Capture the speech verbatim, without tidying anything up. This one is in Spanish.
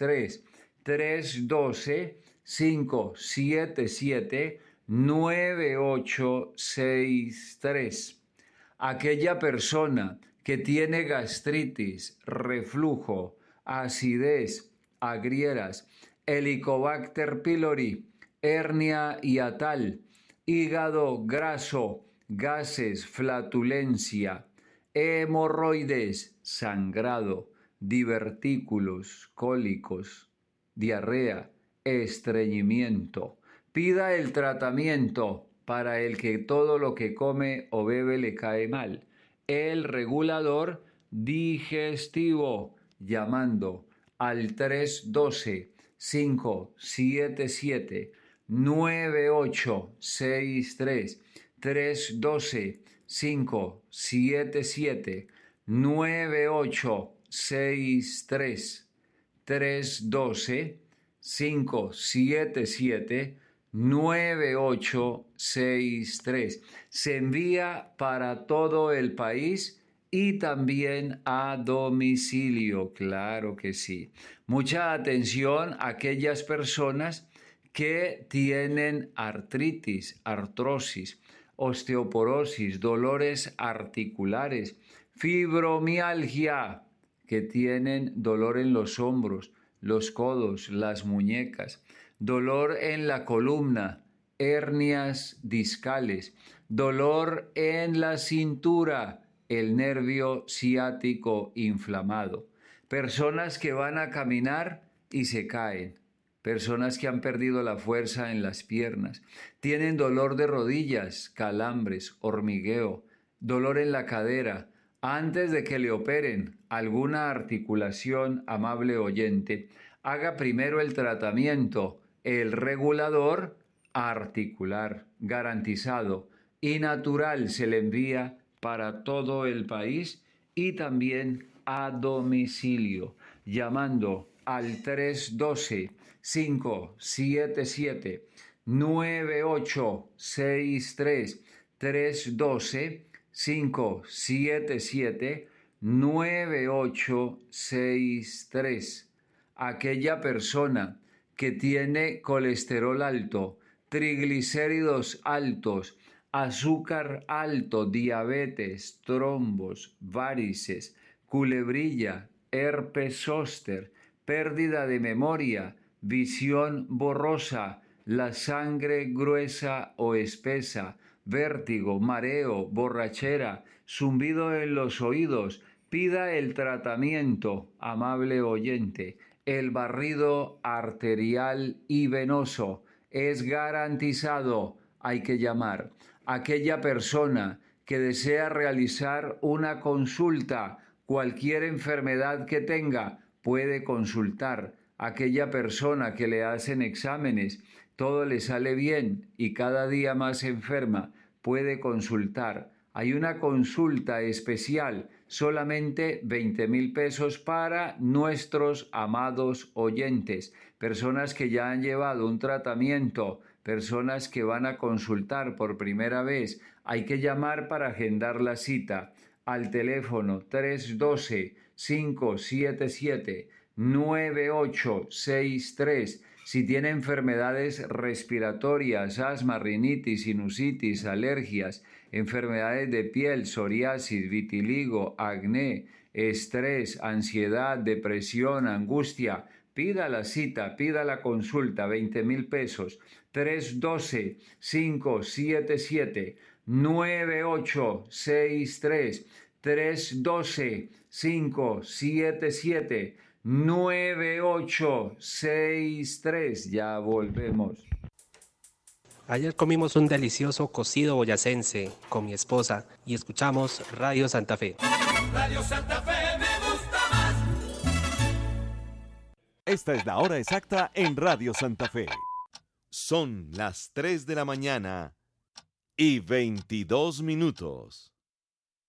tres, tres uno dos, cinco siete siete, nueve ocho seis tres. Aquella persona que tiene gastritis, reflujo, acidez, agrieras, Helicobacter pylori, hernia hiatal, hígado graso, gases, flatulencia, hemorroides, sangrado, divertículos, cólicos, diarrea, estreñimiento. Pida el tratamiento para el que todo lo que come o bebe le cae mal. El regulador digestivo, llamando al tres uno dos, cinco siete siete, nueve ocho seis tres, tres uno dos, cinco siete siete, nueve ocho seis tres, tres uno dos, cinco siete siete, nueve ocho seis tres. Se envía para todo el país y también a domicilio, claro que sí. Mucha atención a aquellas personas que tienen artritis, artrosis, osteoporosis, dolores articulares, fibromialgia, que tienen dolor en los hombros, los codos, las muñecas, dolor en la columna, hernias discales, dolor en la cintura, el nervio ciático inflamado, personas que van a caminar y se caen, personas que han perdido la fuerza en las piernas, tienen dolor de rodillas, calambres, hormigueo, dolor en la cadera. Antes de que le operen alguna articulación, amable oyente, haga primero el tratamiento, el regulador articular, garantizado y natural, se le envía para todo el país y también a domicilio, llamando al tres uno dos, cinco siete siete, nueve ocho seis tres, tres uno dos, cinco siete siete, nueve ocho seis tres. Aquella persona que tiene colesterol alto, triglicéridos altos, azúcar alto, diabetes, trombos, varices, culebrilla, herpes zóster, pérdida de memoria, visión borrosa, la sangre gruesa o espesa, vértigo, mareo, borrachera, zumbido en los oídos. Pida el tratamiento, amable oyente. El barrido arterial y venoso es garantizado. Hay que llamar. Aquella persona que desea realizar una consulta, cualquier enfermedad que tenga, puede consultar. Aquella persona que le hacen exámenes, todo le sale bien y cada día más enferma, puede consultar. Hay una consulta especial, solamente veinte mil pesos para nuestros amados oyentes, personas que ya han llevado un tratamiento, personas que van a consultar por primera vez. Hay que llamar para agendar la cita al teléfono tres uno dos, cinco siete siete, nueve ocho seis tres. Si tiene enfermedades respiratorias, asma, rinitis, sinusitis, alergias, enfermedades de piel, psoriasis, vitiligo, acné, estrés, ansiedad, depresión, angustia, pida la cita, pida la consulta, veinte mil pesos, tres uno dos, cinco siete siete, nueve ocho seis tres, tres uno dos, cinco siete siete, nueve ocho seis tres. Ya volvemos. Ayer comimos un delicioso cocido boyacense con mi esposa y escuchamos Radio Santa Fe. Radio Santa Fe me gusta más. Esta es la hora exacta en Radio Santa Fe. Son las tres de la mañana y veintidós minutos.